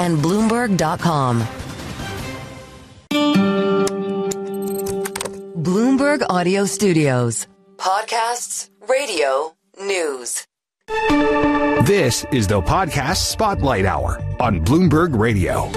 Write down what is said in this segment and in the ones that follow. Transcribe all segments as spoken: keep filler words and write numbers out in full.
and Bloomberg dot com. Bloomberg Audio Studios. Podcasts, radio, news. This is the Podcast Spotlight Hour on Bloomberg Radio.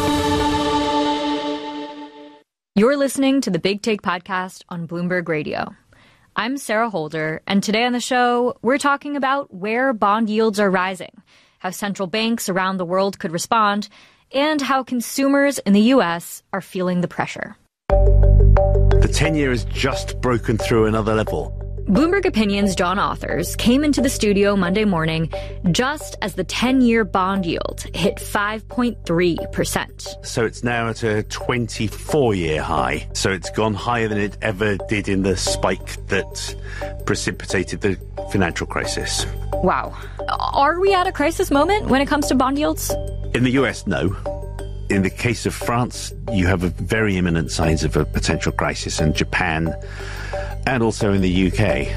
You're listening to the Big Take podcast on Bloomberg Radio. I'm Sarah Holder, and today on the show, we're talking about where bond yields are rising, how central banks around the world could respond, and how consumers in the U S are feeling the pressure. The ten-year has just broken through another level. Bloomberg Opinion's John Authers came into the studio Monday morning just as the ten-year bond yield hit five point three percent. So it's now at a twenty-four-year high. So it's gone higher than it ever did in the spike that precipitated the financial crisis. Wow. Are we at a crisis moment when it comes to bond yields? In the U S, no. In the case of France, you have a very imminent signs of a potential crisis, and Japan, and also in the U K.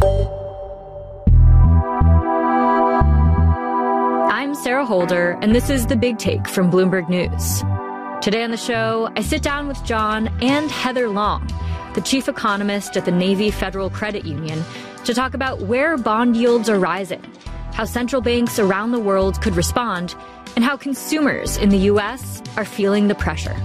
I'm Sarah Holder, and this is The Big Take from Bloomberg News. Today on the show, I sit down with John and Heather Long, the chief economist at the Navy Federal Credit Union, to talk about where bond yields are rising, how central banks around the world could respond, and how consumers in the U S are feeling the pressure.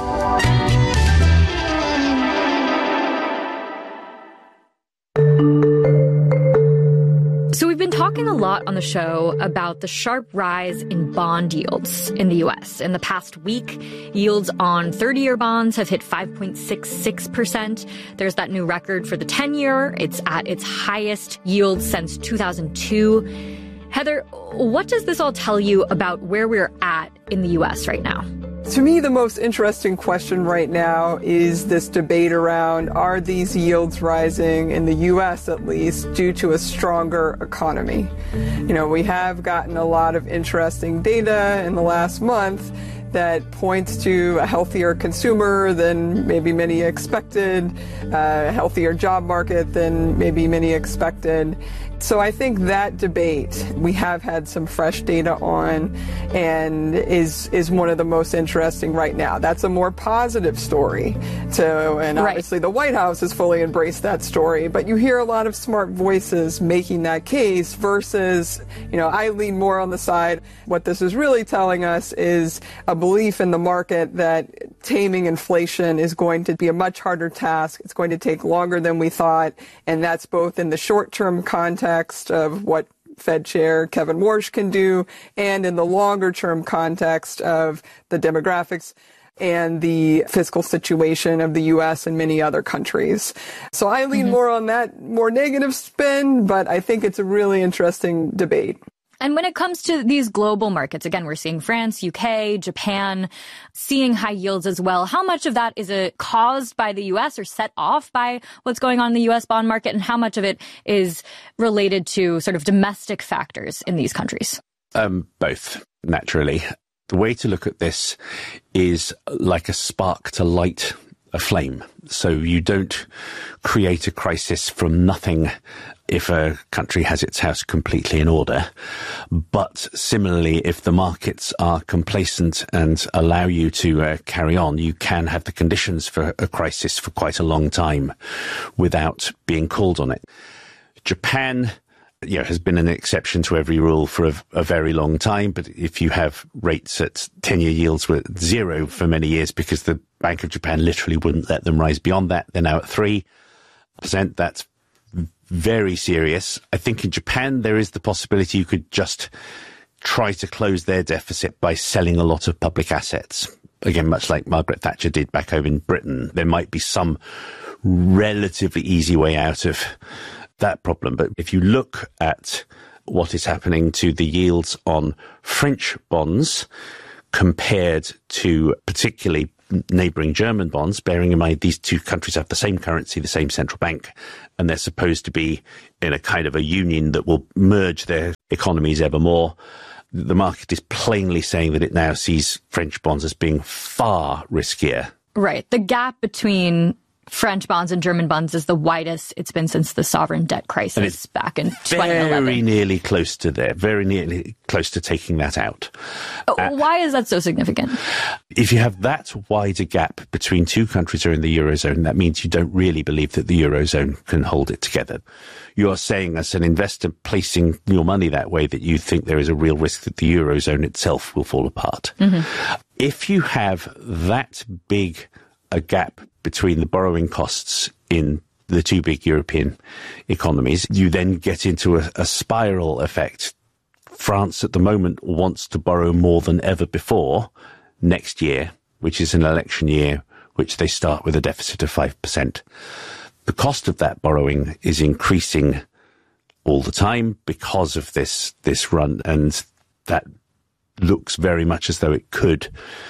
So we've been talking a lot on the show about the sharp rise in bond yields in the U S. In the past week, yields on thirty-year bonds have hit five point six six percent. There's that new record for the ten-year. It's at its highest yield since two thousand two. Heather, what does this all tell you about where we're at in the U S right now? To me, the most interesting question right now is this debate around, are these yields rising in the U S at least due to a stronger economy? You know, we have gotten a lot of interesting data in the last month that points to a healthier consumer than maybe many expected, a healthier job market than maybe many expected. So I think that debate we have had some fresh data on and is is one of the most interesting right now. That's a more positive story. So, and obviously the White House has fully embraced that story, but you hear a lot of smart voices making that case versus, you know, I lean more on the side. What this is really telling us is a belief in the market that taming inflation is going to be a much harder task. It's going to take longer than we thought, and that's both in the short-term context of what Fed Chair Kevin Warsh can do, and in the longer-term context of the demographics and the fiscal situation of the U S and many other countries. So I lean mm-hmm. more on that more negative spin, but I think it's a really interesting debate. And when it comes to these global markets, again, we're seeing France, U K, Japan, seeing high yields as well. How much of that is it caused by the U S or set off by what's going on in the U S bond market? And how much of it is related to sort of domestic factors in these countries? Um, both, naturally. The way to look at this is like a spark to light a flame. So you don't create a crisis from nothing if a country has its house completely in order. But similarly, if the markets are complacent and allow you to uh, carry on, you can have the conditions for a crisis for quite a long time without being called on it. Japan, you know, has been an exception to every rule for a, a very long time. But if you have rates at ten-year yields were zero for many years because the Bank of Japan literally wouldn't let them rise beyond that, they're now at three percent. That's very serious. I think in Japan, there is the possibility you could just try to close their deficit by selling a lot of public assets. Again, much like Margaret Thatcher did back home in Britain. There might be some relatively easy way out of that problem. But if you look at what is happening to the yields on French bonds compared to particularly neighbouring German bonds, bearing in mind these two countries have the same currency, the same central bank, and they're supposed to be in a kind of a union that will merge their economies ever more. The market is plainly saying that it now sees French bonds as being far riskier. Right. The gap between French bonds and German bonds is the widest it's been since the sovereign debt crisis back in twenty eleven. Very nearly close to there, very nearly close to taking that out. Uh, Why is that so significant? If you have that wide a gap between two countries who are in the Eurozone, that means you don't really believe that the Eurozone can hold it together. You are saying, as an investor placing your money that way, that you think there is a real risk that the Eurozone itself will fall apart. Mm-hmm. If you have that big a gap between the borrowing costs in the two big European economies, you then get into a, a spiral effect. France at the moment wants to borrow more than ever before next year, which is an election year, which they start with a deficit of five percent. The cost of that borrowing is increasing all the time because of this, this run, and that looks very much as though it could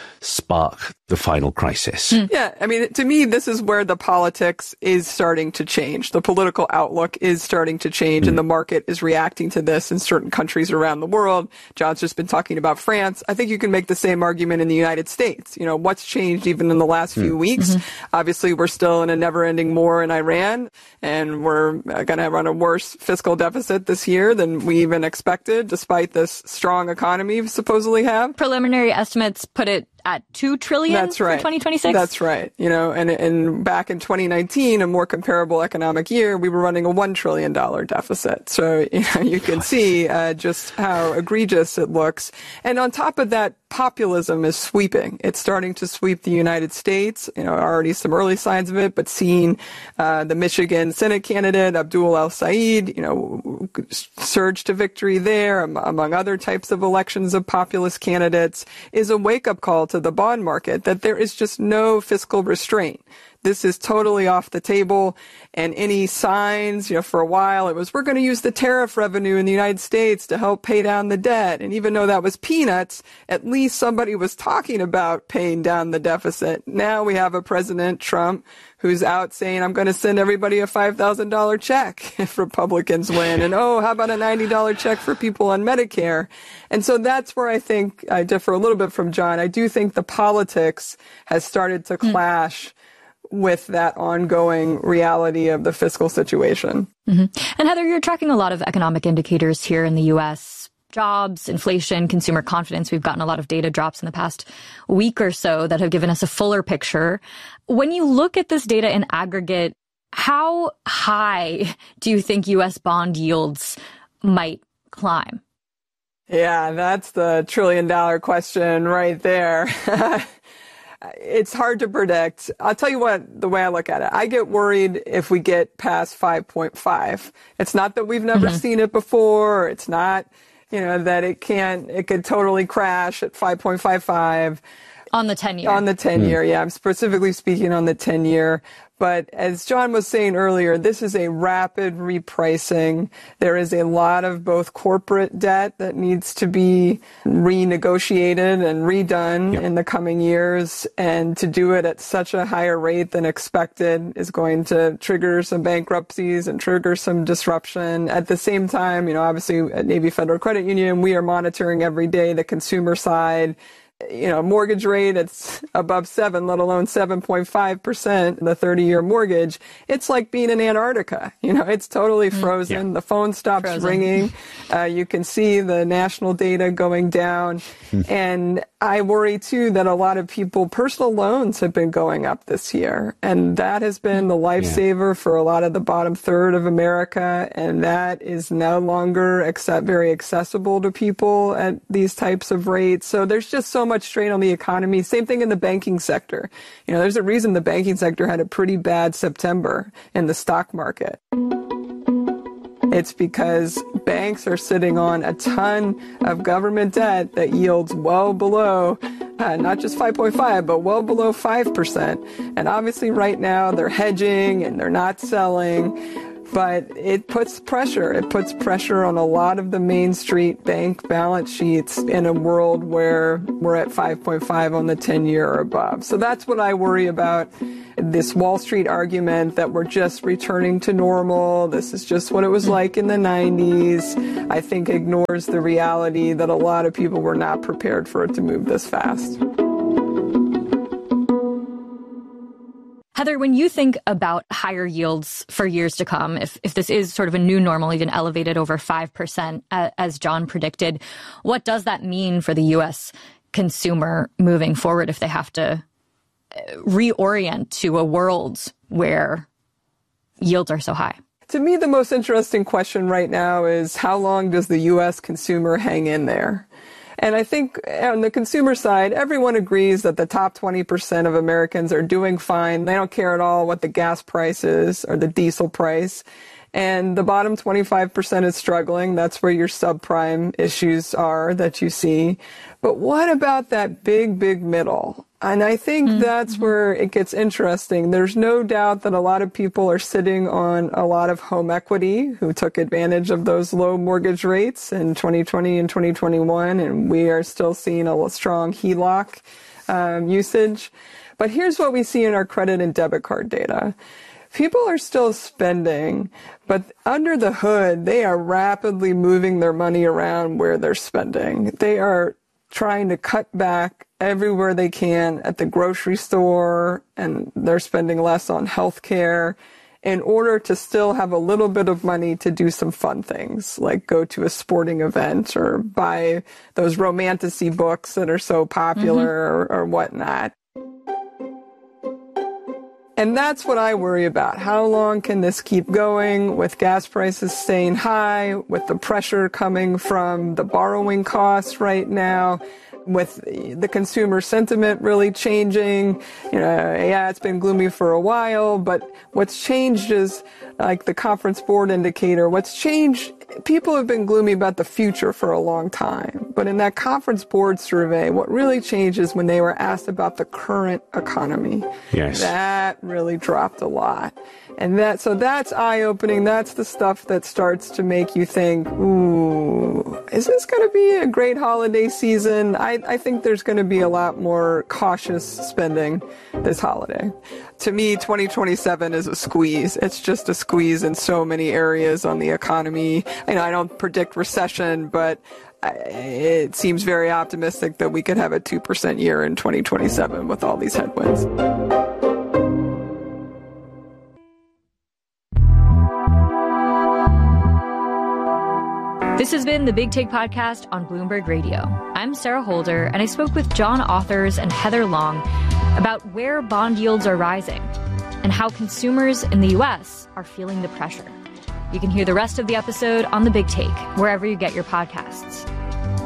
spark the final crisis. Mm. Yeah, I mean, to me, this is where the politics is starting to change. The political outlook is starting to change, mm. and the market is reacting to this in certain countries around the world. John's just been talking about France. I think you can make the same argument in the United States. You know, what's changed even in the last few mm. weeks? Mm-hmm. Obviously, we're still in a never-ending war in Iran, and we're going to run a worse fiscal deficit this year than we even expected, despite this strong economy we supposedly have. Preliminary estimates put it at two trillion That's right. for twenty twenty-six? That's right. You know, and, and back in twenty nineteen, a more comparable economic year, we were running a one trillion dollars deficit. So, you know, you can see uh, just how egregious it looks. And on top of that, populism is sweeping. It's starting to sweep the United States. You know, already some early signs of it, but seeing uh, the Michigan Senate candidate, Abdul El-Sayed, you know, surge to victory there, among other types of elections of populist candidates, is a wake-up call to the bond market that there is just no fiscal restraint. This is totally off the table, and any signs, you know, for a while it was, we're going to use the tariff revenue in the United States to help pay down the debt. And even though that was peanuts, at least somebody was talking about paying down the deficit. Now we have a President Trump who's out saying, I'm going to send everybody a five thousand dollars check if Republicans win. And, oh, how about a ninety dollars check for people on Medicare? And so that's where I think I differ a little bit from John. I do think the politics has started to clash mm. with that ongoing reality of the fiscal situation. Mm-hmm. And Heather, you're tracking a lot of economic indicators here in the U S. Jobs, inflation, consumer confidence. We've gotten a lot of data drops in the past week or so that have given us a fuller picture. When you look at this data in aggregate, how high do you think U S bond yields might climb? Yeah, that's the trillion dollar question right there. It's hard to predict. I'll tell you what, the way I look at it, I get worried if we get past five point five. It's not that we've never mm-hmm. seen it before. It's not, you know, that it can't, it could totally crash at five point five five. On the ten year. On the ten year, mm. yeah. I'm specifically speaking on the ten year. But as John was saying earlier, this is a rapid repricing. There is a lot of both corporate debt that needs to be renegotiated and redone yep. in the coming years. And to do it at such a higher rate than expected is going to trigger some bankruptcies and trigger some disruption. At the same time, you know, obviously at Navy Federal Credit Union, we are monitoring every day the consumer side. You know, mortgage rate, it's above seven, let alone seven point five percent, the thirty year mortgage. It's like being in Antarctica. You know, it's totally frozen. Yeah. The phone stops frozen. ringing. Uh, you can see the national data going down. And I worry, too, that a lot of people, personal loans have been going up this year. And that has been the lifesaver yeah. for a lot of the bottom third of America. And that is no longer accept, very accessible to people at these types of rates. So there's just so much strain on the economy. Same thing in the banking sector. You know, there's a reason the banking sector had a pretty bad September in the stock market. It's because banks are sitting on a ton of government debt that yields well below, uh, not just five point five, but well below five percent. And obviously right now they're hedging and they're not selling. But it puts pressure. It puts pressure on a lot of the Main Street bank balance sheets in a world where we're at five point five on the ten year or above. So that's what I worry about. This Wall Street argument that we're just returning to normal. This is just what it was like in the nineties. I think ignores the reality that a lot of people were not prepared for it to move this fast. Heather, when you think about higher yields for years to come, if, if this is sort of a new normal, even elevated over five percent, uh, as John predicted, what does that mean for the U S consumer moving forward if they have to reorient to a world where yields are so high? To me, the most interesting question right now is how long does the U S consumer hang in there? And I think on the consumer side, everyone agrees that the top twenty percent of Americans are doing fine. They don't care at all what the gas price is or the diesel price. And the bottom twenty-five percent is struggling. That's where your subprime issues are that you see. But what about that big, big middle? And I think mm-hmm. that's where it gets interesting. There's no doubt that a lot of people are sitting on a lot of home equity who took advantage of those low mortgage rates in twenty twenty and twenty twenty-one. And we are still seeing a strong H E L O C um, usage. But here's what we see in our credit and debit card data. People are still spending, but under the hood, they are rapidly moving their money around where they're spending. They are trying to cut back everywhere they can at the grocery store, and they're spending less on healthcare in order to still have a little bit of money to do some fun things, like go to a sporting event or buy those romantasy books that are so popular mm-hmm. or, or whatnot. And that's what I worry about. How long can this keep going with gas prices staying high, with the pressure coming from the borrowing costs right now, with the consumer sentiment really changing? You know, yeah, it's been gloomy for a while, but what's changed is like the Conference Board indicator. What's changed, people have been gloomy about the future for a long time. But in that Conference Board survey, what really changed is when they were asked about the current economy. Yes. That really dropped a lot. And that, so that's eye-opening. That's the stuff that starts to make you think, ooh, is this going to be a great holiday season? I, I think there's going to be a lot more cautious spending this holiday. To me, twenty twenty-seven is a squeeze. It's just a squeeze in so many areas on the economy. I know I don't predict recession, but it seems very optimistic that we could have a two percent year in twenty twenty-seven with all these headwinds. This has been the Big Take Podcast on Bloomberg Radio. I'm Sarah Holder, and I spoke with John Authers and Heather Long about where bond yields are rising and how consumers in the U S are feeling the pressure. You can hear the rest of the episode on The Big Take, wherever you get your podcasts.